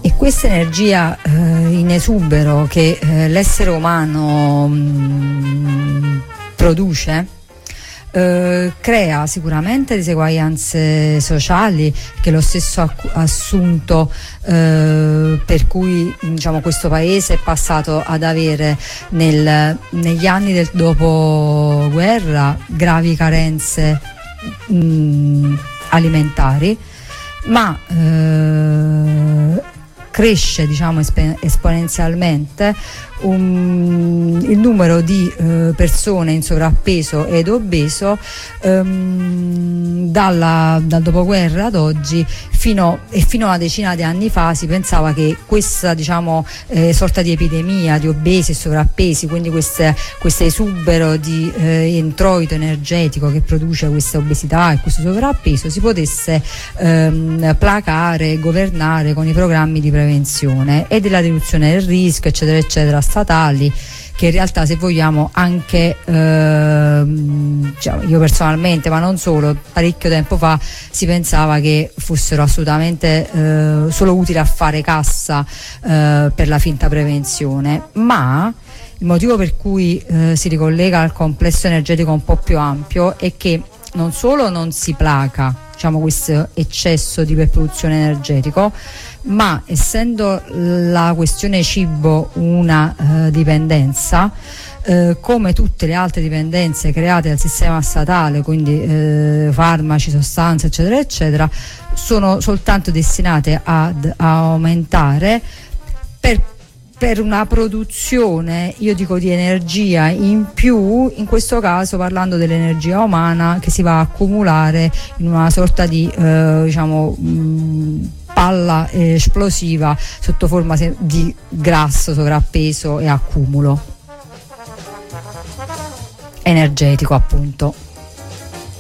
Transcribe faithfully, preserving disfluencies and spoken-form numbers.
e questa energia eh, in esubero che eh, l'essere umano mh, produce Uh, crea sicuramente diseguaglianze sociali, che lo stesso acc- assunto uh, per cui diciamo questo paese è passato ad avere nel, negli anni del dopoguerra gravi carenze mh, alimentari, ma uh, cresce diciamo esp- esponenzialmente un, il numero di eh, persone in sovrappeso ed obeso ehm, dalla, dal dopoguerra ad oggi, fino, e fino a una decina di anni fa si pensava che questa diciamo eh, sorta di epidemia di obesi e sovrappesi, quindi questo esubero di eh, introito energetico che produce questa obesità e questo sovrappeso, si potesse ehm, placare e governare con i programmi di prevenzione e della riduzione del rischio eccetera eccetera statali, che in realtà, se vogliamo, anche ehm, diciamo, io personalmente, ma non solo, parecchio tempo fa si pensava che fossero assolutamente eh, solo utili a fare cassa eh, per la finta prevenzione, ma il motivo per cui eh, si ricollega al complesso energetico un po' più ampio è che non solo non si placa diciamo questo eccesso di iperproduzione energetico, ma essendo la questione cibo una eh, dipendenza, eh, come tutte le altre dipendenze create dal sistema statale, quindi eh, farmaci, sostanze eccetera eccetera, sono soltanto destinate ad a aumentare per per una produzione, io dico, di energia in più, in questo caso parlando dell'energia umana che si va a accumulare in una sorta di eh, diciamo mh, palla eh, esplosiva sotto forma se- di grasso, sovrappeso e accumulo energetico, appunto.